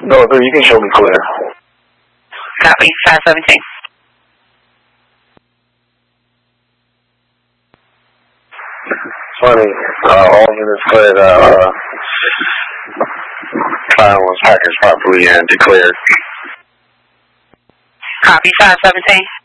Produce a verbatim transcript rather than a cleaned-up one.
No, no, you can show me clear. Copy, five seventeen. Funny, uh, all minutes cleared, uh, client was packaged properly and declared. Copy, five seventeen.